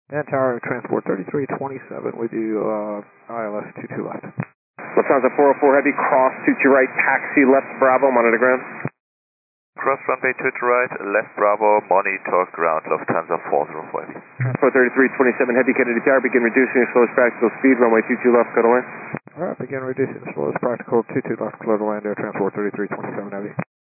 And Tower Transport 3327 with you, ILS 22 left. Lufthansa 404 Heavy, cross 22 right, taxi left Bravo, monitor ground. Cross runway 22 right, left Bravo, monitor ground, Lufthansa 404 Heavy. Transport 3327 Heavy, Kennedy Tower, begin reducing slowest practical speed, runway 22 left, go to land. Alright, begin reducing the slowest practical 22 left, clear to land, Air Transport 3327 Heavy.